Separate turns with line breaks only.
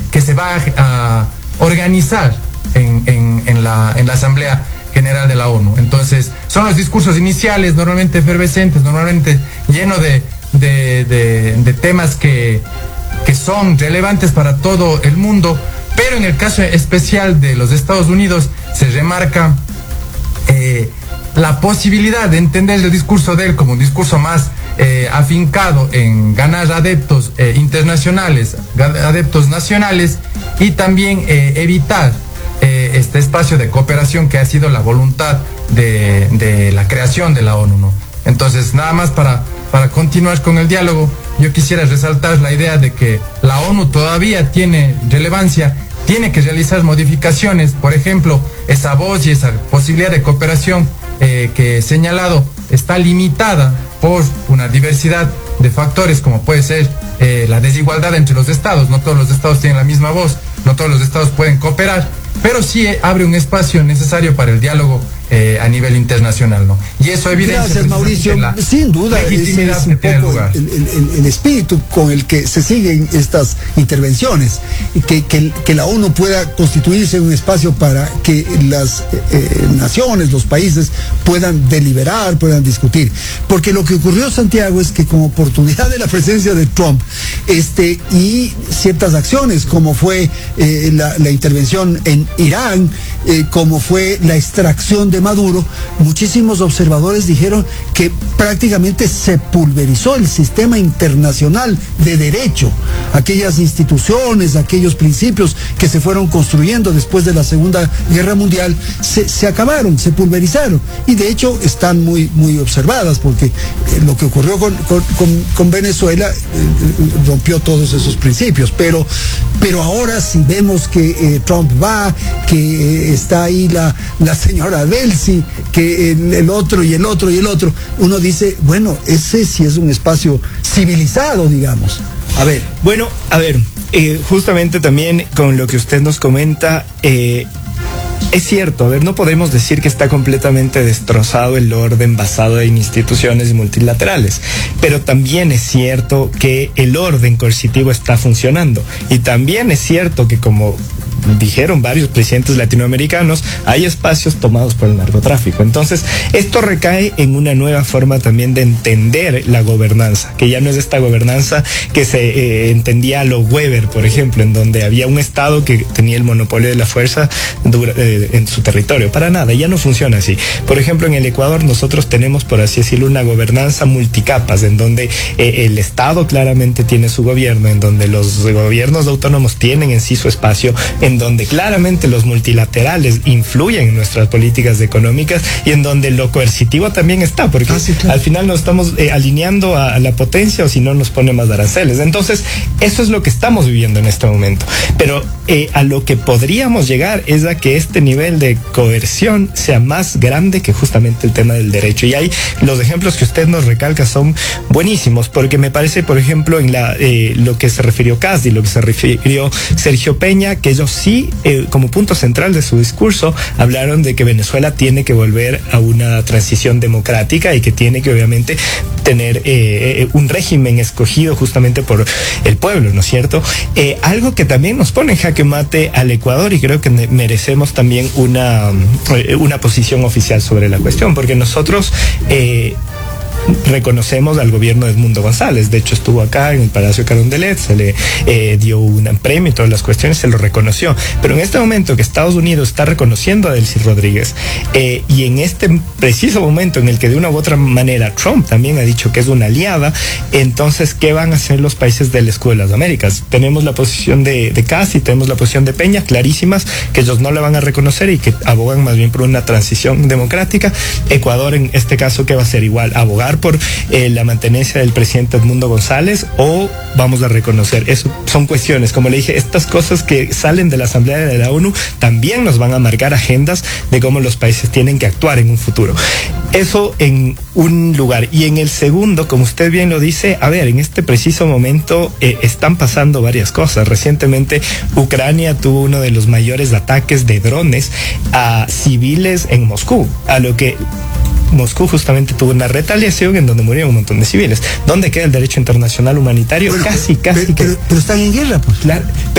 que se va a organizar en la Asamblea General de la ONU. Entonces, son los discursos iniciales, normalmente efervescentes, normalmente llenos de temas que son relevantes para todo el mundo, pero en el caso especial de los Estados Unidos se remarca la posibilidad de entender el discurso de él como un discurso más afincado en ganar adeptos internacionales, adeptos nacionales, y también evitar este espacio de cooperación que ha sido la voluntad de la creación de la ONU, ¿no? Entonces, nada más para continuar con el diálogo, yo quisiera resaltar la idea de que la ONU todavía tiene relevancia, tiene que realizar modificaciones. Por ejemplo, esa voz y esa posibilidad de cooperación que he señalado está limitada por una diversidad de factores, como puede ser la desigualdad entre los estados. No todos los estados tienen la misma voz, no todos los estados pueden cooperar, pero sí abre un espacio necesario para el diálogo a nivel internacional, ¿no? Y eso evidencia...
Gracias, Mauricio. Sin duda, ese es un poco el espíritu con el que se siguen estas intervenciones, y que la ONU pueda constituirse en un espacio para que las naciones, los países puedan deliberar, puedan discutir. Porque lo que ocurrió, Santiago, es que como oportunidad de la presencia de Trump y ciertas acciones, como fue la intervención en Irán, como fue la extracción de Maduro, muchísimos observadores dijeron que prácticamente se pulverizó el sistema internacional de derecho. Aquellas instituciones, aquellos principios que se fueron construyendo después de la Segunda Guerra Mundial se acabaron, se pulverizaron, y de hecho están muy observadas, porque lo que ocurrió con Venezuela rompió todos esos principios. Pero ahora, si vemos que Trump va, que está ahí la señora Delcy, que el otro y el otro y el otro, uno dice, bueno, ese sí es un espacio civilizado, digamos.
Justamente también con lo que usted nos comenta, es cierto, no podemos decir que está completamente destrozado el orden basado en instituciones multilaterales, pero también es cierto que el orden coercitivo está funcionando, y también es cierto que, como dijeron varios presidentes latinoamericanos, hay espacios tomados por el narcotráfico. Entonces, esto recae en una nueva forma también de entender la gobernanza, que ya no es esta gobernanza que se entendía a lo Weber, por ejemplo, en donde había un Estado que tenía el monopolio de la fuerza en su territorio. Para nada, ya no funciona así. Por ejemplo, en el Ecuador nosotros tenemos, por así decirlo, una gobernanza multicapas, en donde el Estado claramente tiene su gobierno, en donde los gobiernos autónomos tienen en sí su espacio, en donde claramente los multilaterales influyen en nuestras políticas económicas, y en donde lo coercitivo también está, porque claro, al final nos estamos alineando a la potencia, o si no nos pone más aranceles. Entonces, eso es lo que estamos viviendo en este momento. Pero a lo que podríamos llegar es a que este nivel de coerción sea más grande que justamente el tema del derecho. Y ahí los ejemplos que usted nos recalca son buenísimos, porque me parece, por ejemplo, en lo que se refirió Casdi, lo que se refirió Sergio Peña, que ellos sí, como punto central de su discurso, hablaron de que Venezuela tiene que volver a una transición democrática, y que tiene que obviamente tener un régimen escogido justamente por el pueblo, ¿no es cierto? Algo que también nos pone en jaque mate al Ecuador, y creo que merecemos también una posición oficial sobre la cuestión, porque nosotros reconocemos al gobierno de Edmundo González. De hecho, estuvo acá en el Palacio Carondelet, se le dio un premio y todas las cuestiones, se lo reconoció. Pero en este momento que Estados Unidos está reconociendo a Delcy Rodríguez, y en este preciso momento en el que de una u otra manera Trump también ha dicho que es una aliada, entonces, ¿qué van a hacer los países del Escudo de las Américas? Tenemos la posición de Cassi, y tenemos la posición de Peña, clarísimas, que ellos no la van a reconocer y que abogan más bien por una transición democrática. Ecuador, en este caso, ¿qué va a hacer? Igual, abogar por la mantenencia del presidente Edmundo González, o vamos a reconocer. Eso son cuestiones, como le dije, estas cosas que salen de la Asamblea de la ONU también nos van a marcar agendas de cómo los países tienen que actuar en un futuro. Eso en un lugar. Y en el segundo, como usted bien lo dice, en este preciso momento están pasando varias cosas. Recientemente Ucrania tuvo uno de los mayores ataques de drones a civiles en Moscú, a lo que Moscú justamente tuvo una retaliación en donde murieron un montón de civiles. ¿Dónde queda el derecho internacional humanitario?
Bueno,
casi
pero están en guerra, pues.
Claro,